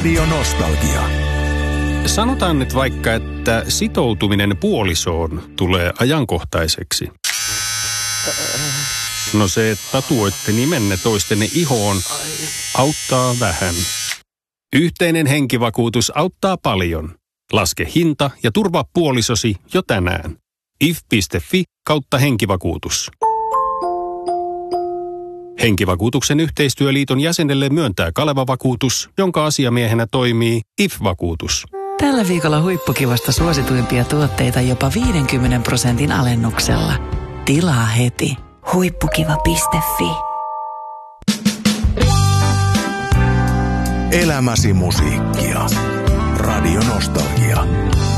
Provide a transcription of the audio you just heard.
Radio Nostalgia. Sanotaan nyt vaikka, että sitoutuminen puolisoon tulee ajankohtaiseksi. No se, että tatuoitte nimenne toistenne ihoon, auttaa vähän. Yhteinen henkivakuutus auttaa paljon. Laske hinta ja turvaa puolisosi jo tänään. if.fi/henkivakuutus. Henkivakuutuksen yhteistyöliiton jäsenelle myöntää Kaleva-vakuutus, jonka asiamiehenä toimii IF-vakuutus. Tällä viikolla huippukivasta suosituimpia tuotteita jopa 50% alennuksella. Tilaa heti. Huippukiva.fi. Elämäsi musiikkia. Radio Nostalgia.